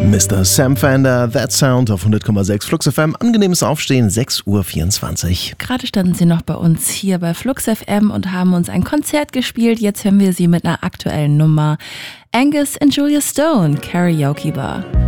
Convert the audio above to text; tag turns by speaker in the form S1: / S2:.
S1: Mr. Sam Fender, That Sound auf 100,6 Flux FM. Angenehmes Aufstehen, 6:24 Uhr.
S2: Gerade standen sie noch bei uns hier bei Flux FM und haben uns ein Konzert gespielt. Jetzt hören wir sie mit einer aktuellen Nummer. Angus and Julia Stone, Karaoke Bar.